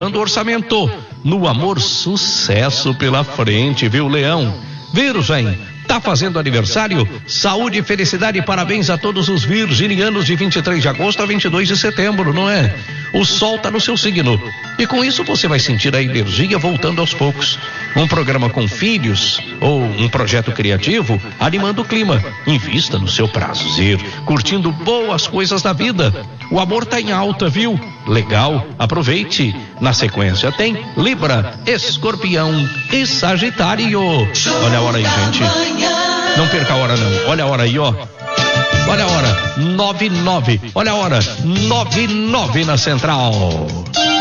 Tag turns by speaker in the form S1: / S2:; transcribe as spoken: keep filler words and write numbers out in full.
S1: Dando orçamento. No amor, sucesso pela frente, viu, Leão? Virgem, tá fazendo aniversário? Saúde e felicidade e parabéns a todos os virginianos de vinte e três de agosto a vinte e dois de setembro, não é? O sol tá no seu signo e com isso você vai sentir a energia voltando aos poucos. Um programa com filhos ou um projeto criativo animando o clima. Invista no seu prazer, curtindo boas coisas da vida. O amor tá em alta, viu? Legal, aproveite. Na sequência tem Libra, Escorpião e Sagitário. Olha a hora aí, gente. Não perca a hora não. Olha a hora aí, ó. Olha a hora, nove e nove. Olha a hora, nove e nove na Central.